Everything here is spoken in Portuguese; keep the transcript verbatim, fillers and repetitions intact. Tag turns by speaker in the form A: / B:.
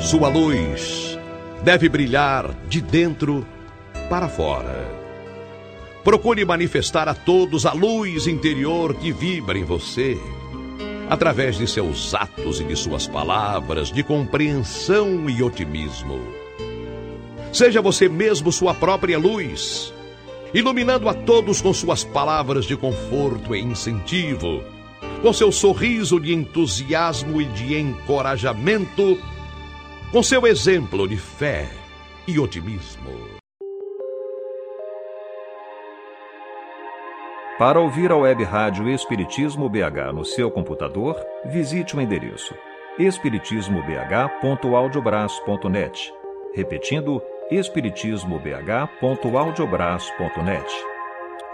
A: Sua luz deve brilhar de dentro para fora. Procure manifestar a todos a luz interior que vibra em você, através de seus atos e de suas palavras de compreensão e otimismo. Seja você mesmo sua própria luz, iluminando a todos com suas palavras de conforto e incentivo, com seu sorriso de entusiasmo e de encorajamento, com seu exemplo de fé e otimismo.
B: Para ouvir a web rádio Espiritismo B H no seu computador, visite o endereço espiritismo b h ponto audiobras ponto net. Repetindo, espiritismo b h ponto audiobras ponto net.